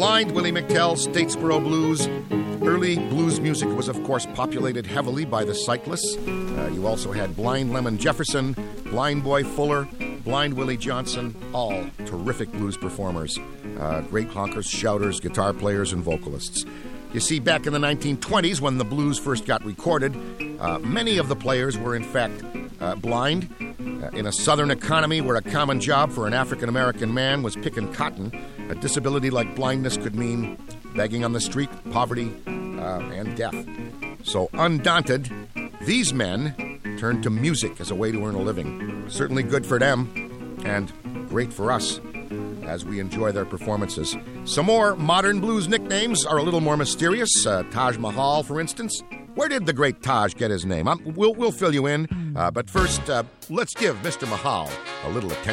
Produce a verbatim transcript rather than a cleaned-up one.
Blind Willie McTell, Statesboro Blues. Early blues music was, of course, populated heavily by the cyclists. Uh, you also had Blind Lemon Jefferson, Blind Boy Fuller, Blind Willie Johnson, all terrific blues performers. Uh, great honkers, shouters, guitar players, and vocalists. You see, back in the nineteen twenties, when the blues first got recorded, uh, many of the players were, in fact, uh, blind. Uh, in a southern economy where a common job for an African-American man was picking cotton, a disability like blindness could mean begging on the street, poverty, uh, and death. So, undaunted, these men turned to music as a way to earn a living. Certainly good for them, and great for us as we enjoy their performances. Some more modern blues nicknames are a little more mysterious. Uh, Taj Mahal, for instance. Where did the great Taj get his name? I'm, we'll, we'll fill you in. Uh, but first, uh, let's give Mister Mahal a little attention.